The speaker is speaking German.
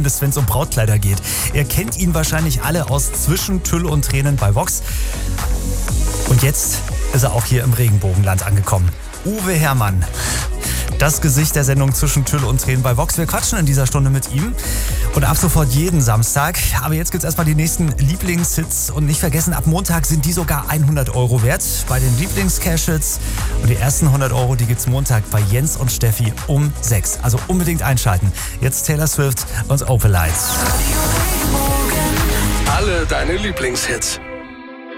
zumindest wenn es um Brautkleider geht. Ihr kennt ihn wahrscheinlich alle aus Zwischen Tüll und Tränen bei Vox. Und jetzt ist er auch hier im Regenbogenland angekommen. Uwe Herrmann. Das Gesicht der Sendung Zwischen Tüll und Tränen bei Vox. Wir quatschen in dieser Stunde mit ihm und ab sofort jeden Samstag. Aber jetzt gibt's erstmal die nächsten Lieblingshits und nicht vergessen, ab Montag sind die sogar 100 Euro wert bei den Lieblings-Cash-Hits. Und die ersten 100 Euro, die gibt's Montag bei Jens und Steffi um 6. Also unbedingt einschalten. Jetzt Taylor Swift und Open Lights. Alle deine Lieblingshits.